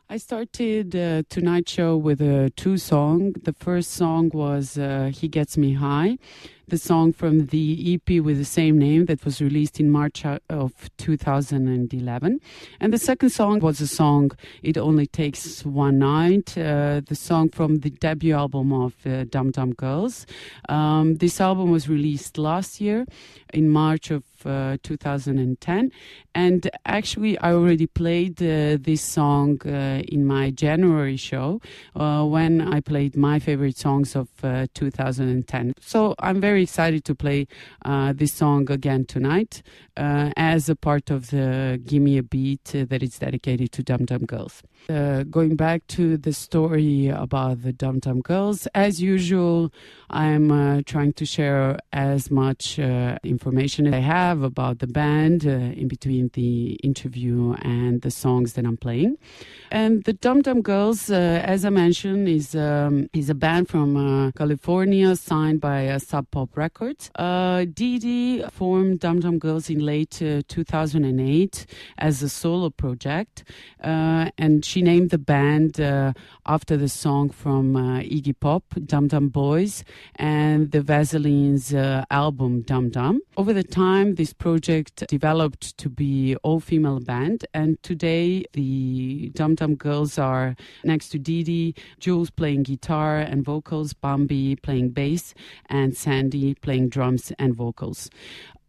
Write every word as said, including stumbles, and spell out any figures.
I started uh, tonight's show with a two song. The first song was uh, He Gets Me High, the song from the E P with the same name that was released in March of two thousand eleven. And the second song was a song, It Only Takes One Night, uh, the song from the debut album of uh, Dum Dum Girls. Um, this album was released last year in March of uh, two thousand ten. And actually, I already played uh, this song uh, in my January show uh, when I played my favorite songs of uh, two thousand ten. So I'm very excited to play uh, this song again tonight uh, as a part of the Gimme a Beat uh, that is dedicated to Dum Dum Girls. Uh, going back to the story about the Dum Dum Girls, as usual, I'm uh, trying to share as much uh, information as I have about the band uh, in between the interview and the songs that I'm playing. And the Dum Dum Girls, uh, as I mentioned, is um, is a band from uh, California signed by uh, Sub Pop Records. Uh, Dee Dee formed Dum Dum Girls in late uh, two thousand eight as a solo project, uh, and she named the band uh, after the song from uh, Iggy Pop, Dum Dum Boys, and the Vaseline's uh, album Dum Dum. Over the time, this project developed to be all-female band, and today the Dum Dum Girls are, next to Dee Dee, Jules playing guitar and vocals, Bambi playing bass, and Sandy playing drums and vocals.